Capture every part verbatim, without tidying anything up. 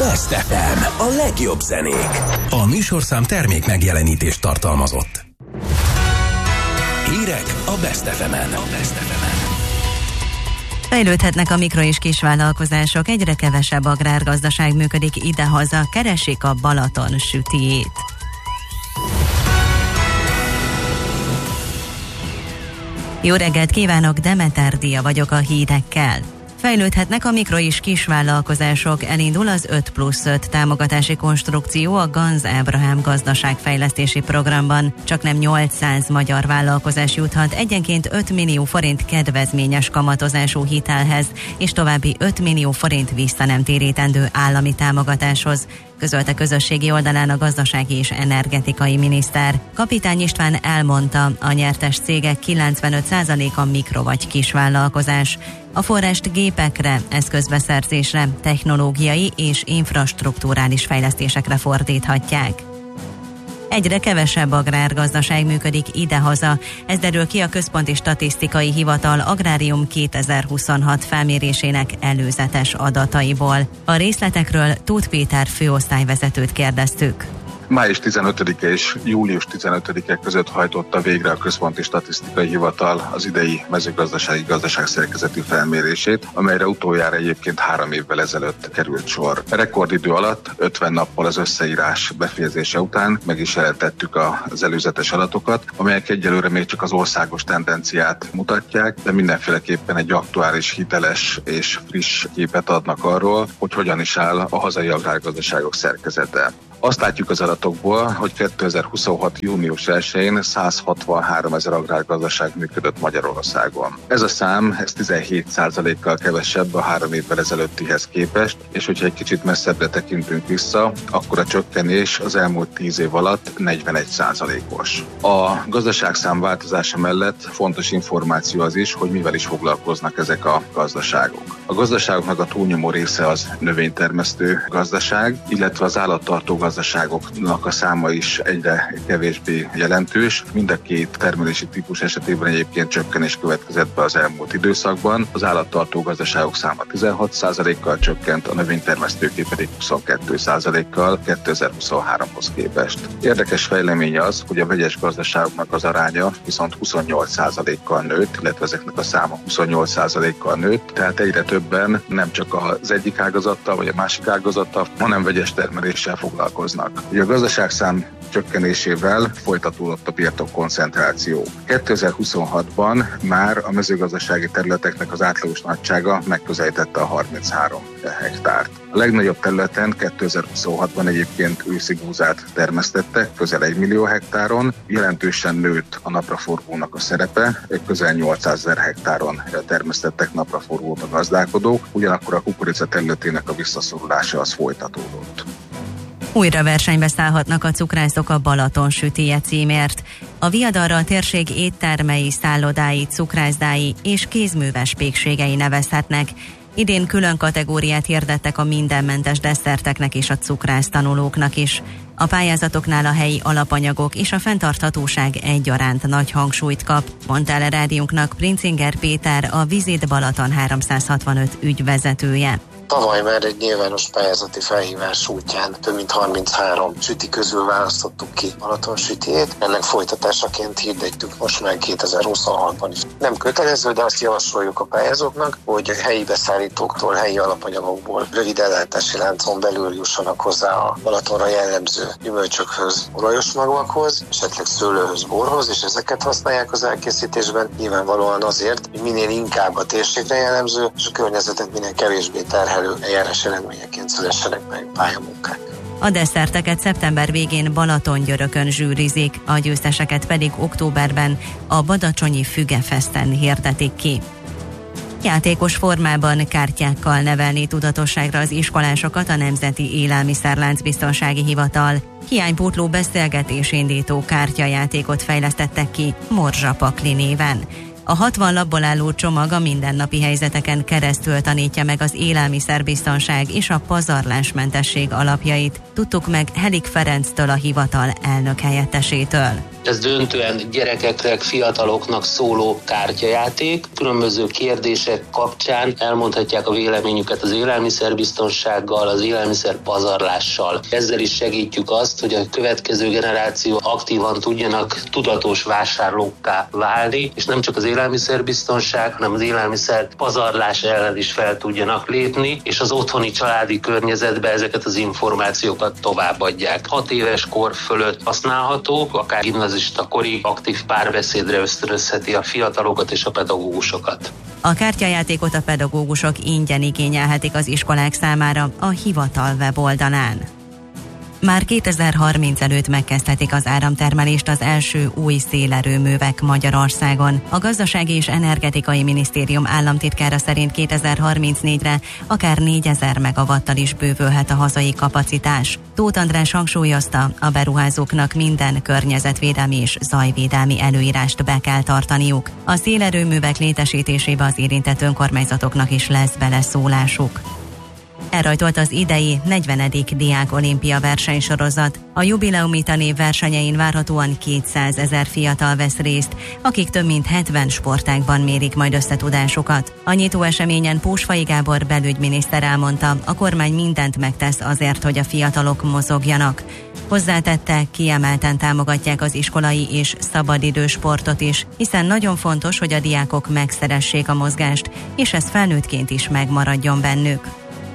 Best ef em, a legjobb zenék. A műsorszám termék megjelenítést tartalmazott. Hírek a Best ef emen. A Best ef emen. Fejlődhetnek a mikro- és kisvállalkozások, egyre kevesebb agrárgazdaság működik idehaza, keresik a Balaton sütijét. Jó reggelt kívánok, Demeter Dia vagyok a hírekkel. Fejlődhetnek a mikro- és kisvállalkozások, elindul az öt plusz öt támogatási konstrukció a Ganz Ábrahám gazdaságfejlesztési programban. Csaknem nyolcszáz magyar vállalkozás juthat egyenként öt millió forint kedvezményes kamatozású hitelhez, és további öt millió forint visszanemtérítendő állami támogatáshoz, közölte közösségi oldalán a gazdasági és energetikai miniszter. Kapitány István elmondta, a nyertes cégek kilencvenöt százaléka mikro- vagy kisvállalkozás. A forrást gépekre, eszközbeszerzésre, technológiai és infrastrukturális fejlesztésekre fordíthatják. Egyre kevesebb agrárgazdaság működik idehaza. Ez derül ki a Központi Statisztikai Hivatal Agrárium kétezer-huszonhat felmérésének előzetes adataiból. A részletekről Tóth Péter főosztályvezetőt kérdeztük. május tizenötödike és július tizenötödike között hajtotta végre a Központi Statisztikai Hivatal az idei mezőgazdasági gazdaságszerkezetű felmérését, amelyre utoljára egyébként három évvel ezelőtt került sor. A rekordidő alatt ötven nappal az összeírás befejezése után meg is jelentettük az előzetes adatokat, amelyek egyelőre még csak az országos tendenciát mutatják, de mindenféleképpen egy aktuális, hiteles és friss képet adnak arról, hogy hogyan is áll a hazai agrárgazdaságok szerkezete. Azt látjuk az adatokból, hogy kétezer-huszonhat június elsején száz hatvanhárom ezer agrárgazdaság működött Magyarországon. Ez a szám ez tizenhét százalékkal kevesebb a három évvel ezelőttihez képest, és hogyha egy kicsit messzebbre tekintünk vissza, akkor a csökkenés az elmúlt tíz év alatt negyvenegy százalékos. A gazdaságszám változása mellett fontos információ az is, hogy mivel is foglalkoznak ezek a gazdaságok. A gazdaságoknak a túlnyomó része az növénytermesztő gazdaság, illetve az állattartó gazdaságoknak a száma is egyre kevésbé jelentős. Mind a két termelési típus esetében egyébként csökkenés következett be az elmúlt időszakban. Az állattartó gazdaságok száma tizenhat százalékkal csökkent, a növénytermesztőké pedig huszonkettő százalékkal kétezer-huszonháromhoz képest. Érdekes fejlemény az, hogy a vegyes gazdaságoknak az aránya viszont huszonnyolc százalékkal nőtt, illetve ezeknek a száma huszonnyolc százalékkal nőtt, tehát egyre többen nem csak az egyik ágazattal vagy a másik ágazattal, hanem vegyes termeléssel foglalkoznak. Ugye a gazdaságszám csökkenésével folytatódott a birtok koncentráció. kétezer-huszonhatban már a mezőgazdasági területeknek az átlagos nagysága megközelítette a harminchárom hektárt. A legnagyobb területen kétezer-huszonhatban egyébként őszi búzát termesztettek, közel egy millió hektáron, jelentősen nőtt a napraforgónak a szerepe, közel nyolcszázezer hektáron termesztettek napraforgót a gazdálkodók, ugyanakkor a kukorica területének a visszaszorulása az folytatódott. Újra versenybe szállhatnak a cukrászok a Balaton sütije címért. A viadalra a térség éttermei, szállodái, cukrászdái és kézműves pékségei nevezhetnek. Idén külön kategóriát hirdettek a mindenmentes desszerteknek és a cukrász tanulóknak is. A pályázatoknál a helyi alapanyagok és a fenntarthatóság egyaránt nagy hangsúlyt kap, mondta el a rádiónknak Princinger Péter, a Visit Balaton háromszázhatvanöt ügyvezetője. Tavaly már egy nyilvános pályázati felhívás útján több mint harminchárom süti közül választottuk ki Balaton sütijét. Ennek folytatásaként hirdettük most már kétezer-huszonhatban is. Nem kötelező, de azt javasoljuk a pályázóknak, hogy helyi beszállítóktól, helyi alapanyagokból rövid ellátási láncon belül jussanak hozzá a Balatonra jellemző gyümölcsökhöz, olajos magvakhoz, esetleg szőlőhöz, borhoz, és ezeket használják az elkészítésben. Nyilvánvalóan azért, hogy minél inkább a térségre jellemző, és a környezetet minél kevésbé terhelő eljárás eredményeként szülessenek meg pályamunkák. A desszerteket szeptember végén Balatongyörökön zsűrizik, a győzteseket pedig októberben a Badacsonyi Fügefesten hirdetik ki. Játékos formában kártyákkal nevelni tudatosságra az iskolásokat a Nemzeti Élelmiszerláncbiztonsági Hivatal. Hiánypótló beszélgetésindító kártyajátékot fejlesztettek ki Morzsa Pakli néven. A hatvan lapból álló csomag a mindennapi helyzeteken keresztül tanítja meg az élelmiszerbiztonság és a pazarlásmentesség alapjait. Tudtuk meg Helik Ferenctől, a hivatal elnök helyettesétől. Ez döntően gyerekeknek, fiataloknak szóló kártyajáték. Különböző kérdések kapcsán elmondhatják a véleményüket az élelmiszerbiztonsággal, az élelmiszer pazarlással. Ezzel is segítjük azt, hogy a következő generáció aktívan tudjanak tudatos vásárlókká válni, és nem csak az élelmiszerbiztonság, hanem az élelmiszer pazarlás ellen is fel tudjanak lépni, és az otthoni családi környezetbe ezeket az információkat továbbadják. Hat éves kor fölött használhatók, akár gimnazista korig aktív párbeszédre ösztönözheti a fiatalokat és a pedagógusokat. A kártyajátékot a pedagógusok ingyen igényelhetik az iskolák számára a hivatal weboldalán. Már kétezer-harminc előtt megkezdhetik az áramtermelést az első új szélerőművek Magyarországon. A Gazdasági és Energetikai Minisztérium államtitkára szerint kétezer-harmincnégyre akár négyezer megawattal is bővülhet a hazai kapacitás. Tóth András hangsúlyozta, a beruházóknak minden környezetvédelmi és zajvédelmi előírást be kell tartaniuk. A szélerőművek létesítésébe az érintett önkormányzatoknak is lesz beleszólásuk. Elrajtolt az idei negyvenedik Diák Olimpia versenysorozat. A jubileumi tanév versenyein várhatóan kétszázezer fiatal vesz részt, akik több mint hetven sportágban mérik majd összetudásukat. A nyitó eseményen Pósfai Gábor belügyminiszter elmondta, a kormány mindent megtesz azért, hogy a fiatalok mozogjanak. Hozzátette, kiemelten támogatják az iskolai és szabadidős sportot is, hiszen nagyon fontos, hogy a diákok megszeressék a mozgást, és ez felnőttként is megmaradjon bennük.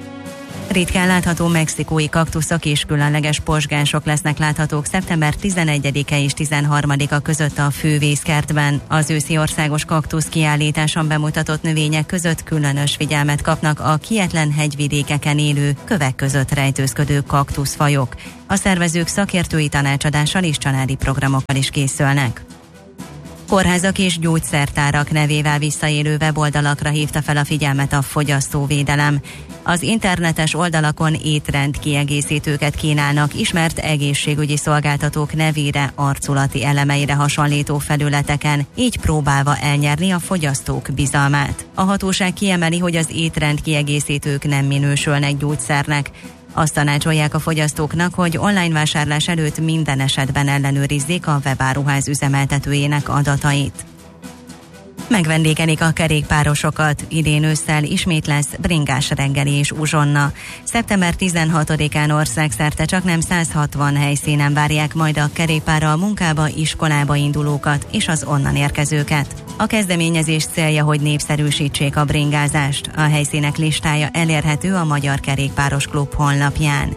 Ritkán látható mexikói kaktuszok és különleges pozsgások lesznek láthatók szeptember tizenegyedike és tizenharmadika között a Fővészkertben. Az őszi országos kaktusz kiállításon bemutatott növények között különös figyelmet kapnak a kietlen hegyvidékeken élő, kövek között rejtőzködő kaktuszfajok. A szervezők szakértői tanácsadással és családi programokkal is készülnek. Kórházak és gyógyszertárak nevével visszaélő weboldalakra hívta fel a figyelmet a fogyasztóvédelem. Az internetes oldalakon étrendkiegészítőket kínálnak ismert egészségügyi szolgáltatók nevére, arculati elemeire hasonlító felületeken, így próbálva elnyerni a fogyasztók bizalmát. A hatóság kiemeli, hogy az étrendkiegészítők nem minősülnek gyógyszernek. Azt tanácsolják a fogyasztóknak, hogy online vásárlás előtt minden esetben ellenőrizzék a webáruház üzemeltetőjének adatait. Megvendégelik a kerékpárosokat, idén ősszel ismét lesz bringás reggeli és uzsonna. szeptember tizenhatodikán országszerte csaknem száz hatvan helyszínen várják majd a kerékpárral munkába, iskolába indulókat és az onnan érkezőket. A kezdeményezés célja, hogy népszerűsítsék a bringázást. A helyszínek listája elérhető a Magyar Kerékpáros Klub honlapján.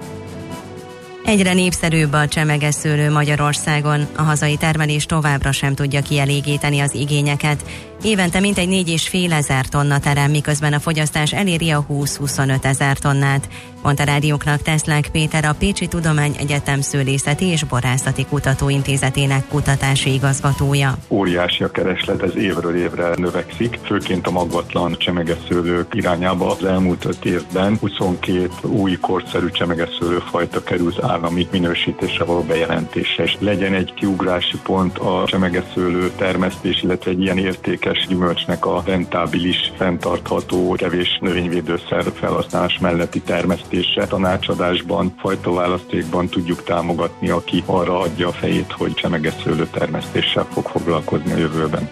Egyre népszerűbb a csemegeszőlő Magyarországon, a hazai termelés továbbra sem tudja kielégíteni az igényeket. Évente mintegy négy és fél ezer tonna terem, miközben a fogyasztás eléri a húsz-huszonöt ezer tonnát, mondta rádióknak Teszlák Péter, a Pécsi Tudományegyetem Szőlészeti és Borászati Kutatóintézetének kutatási igazgatója. Óriási a kereslet, ez évről évre növekszik, főként a magvatlan csemegeszőlők irányába. Az elmúlt öt évben huszonkét új korszerű csemegeszőlőfajta került állami minősítésre való bejelentésre, és legyen egy kiugrási pont a csemegeszőlő termesztés, illetve egy ilyen értékes gyümölcsnek a rentábilis, fenntartható, kevés növényvédőszer felhasználás melletti termesztése. Tanácsadásban, fajtaválasztékban tudjuk támogatni, aki arra adja a fejét, hogy csemegeszőlő termesztéssel fog foglalkozni a jövőben.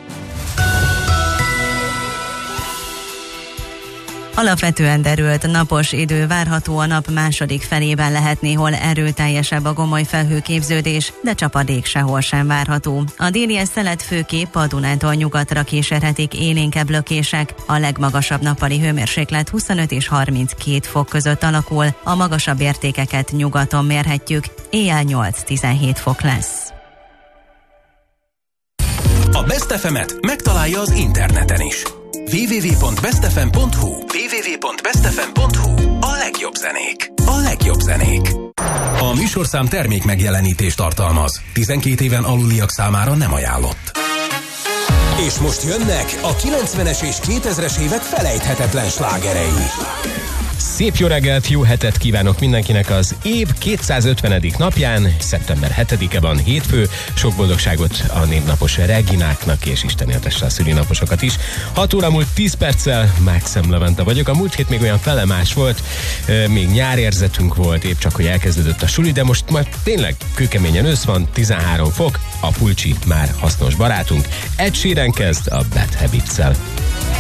Alapvetően derült napos idő várható, a nap második felében lehet néhol erőteljesebb a gomoly felhőképződés, de csapadék sehol sem várható. A délies szelet főképp a Dunántól nyugatra kísérhetik élénkebb lökések, a legmagasabb nappali hőmérséklet huszonöt és harminckét fok között alakul, a magasabb értékeket nyugaton mérhetjük, éjjel nyolc-tizenhét fok lesz. A Best ef emet megtalálja az interneten is. double-u double-u double-u pont best f m pont h u double-u double-u double-u pont best f m pont h u A legjobb zenék. A legjobb zenék. A műsorszám termék megjelenítést tartalmaz. tizenkét éven aluliak számára nem ajánlott. És most jönnek a kilencvenes és kétezres évek felejthetetlen slágerei. Szép jó reggelt, jó hetet kívánok mindenkinek az év kétszázötvenedik napján, szeptember hetedike van, hétfő. Sok boldogságot a névnapos Regináknak, és Isten éltesse a szülinaposokat is. hat óra múlt tíz perccel, Mákszem Levente vagyok. A múlt hét még olyan felemás volt, még nyárérzetünk volt, épp csak hogy elkezdődött a suli, de most már tényleg kőkeményen ősz van, tizenhárom fok, a pulcsi már hasznos barátunk. Ed Sheeran kezd a Bad Habits-szel.